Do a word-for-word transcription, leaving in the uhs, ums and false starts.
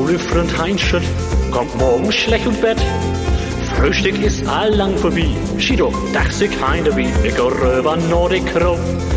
Früh Freund Heinschütt kommt morgen schlecht ins Bett. Frühstück ist allang vorbei. Schido, dach sich heim dabei. Ich geh rüber nach die Krow.